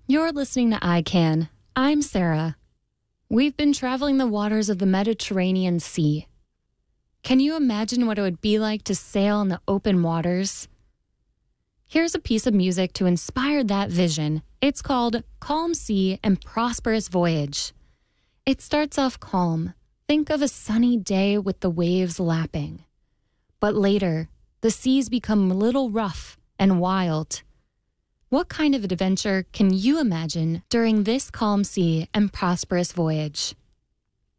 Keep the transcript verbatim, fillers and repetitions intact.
You're listening to I Can. I'm Sarah. We've been traveling the waters of the Mediterranean Sea. Can you imagine what it would be like to sail in the open waters? Here's a piece of music to inspire that vision. It's called Calm Sea and Prosperous Voyage. It starts off calm. Think of a sunny day with the waves lapping. But later, the seas become a little rough and wild. What kind of adventure can you imagine during this calm sea and prosperous voyage?